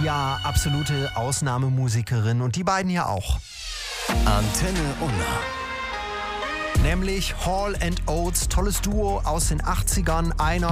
Ja, absolute Ausnahmemusikerin und die beiden hier auch. Antenne Unna. Nämlich Hall & Oates, tolles Duo aus den 80ern. Einer